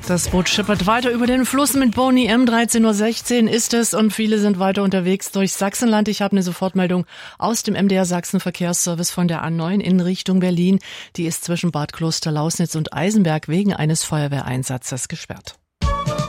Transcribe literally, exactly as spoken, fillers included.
Das Boot schippert weiter über den Fluss mit Boney M. dreizehn Uhr sechzehn ist es und viele sind weiter unterwegs durch Sachsenland. Ich habe eine Sofortmeldung aus dem M D R Sachsen Verkehrsservice von der A neun in Richtung Berlin. Die ist zwischen Bad Klosterlausnitz und Eisenberg wegen eines Feuerwehreinsatzes gesperrt.